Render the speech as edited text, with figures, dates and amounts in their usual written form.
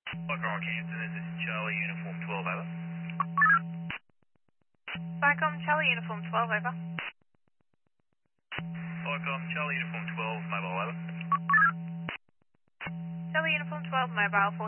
Vicom Kingston, this is Charlie Uniform 12, over. Vicom Charlie Uniform 12, over. Vicom Charlie Uniform 12, mobile, over. Charlie Uniform 12, mobile 4.